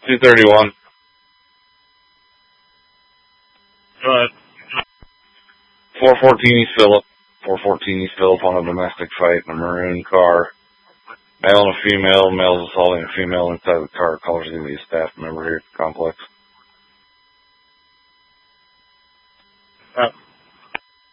231. Go ahead. 414 East Phillip. 414 East Phillip on a domestic fight in a maroon car. Male and a female. Male's assaulting a female inside the car. Caller's going to be a staff member here at the complex.